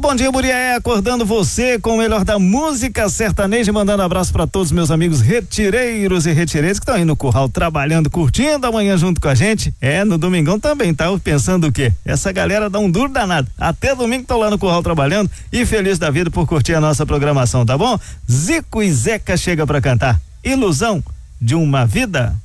Bom Dia Murié, acordando você com o melhor da música sertaneja, mandando abraço para todos os meus amigos retireiros e retireiras que estão aí no curral trabalhando, curtindo amanhã junto com a gente. No domingão também, tá? Pensando o quê? Essa galera dá um duro danado. Até domingo estão lá no curral trabalhando e feliz da vida por curtir a nossa programação, tá bom? Zico e Zeca chega para cantar Ilusão de uma Vida.